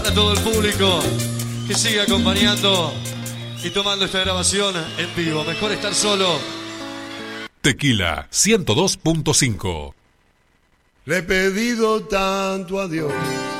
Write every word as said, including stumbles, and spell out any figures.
para todo el público que sigue acompañando y tomando esta grabación en vivo. Mejor estar solo. Tequila ciento dos punto cinco. Le he pedido tanto a Dios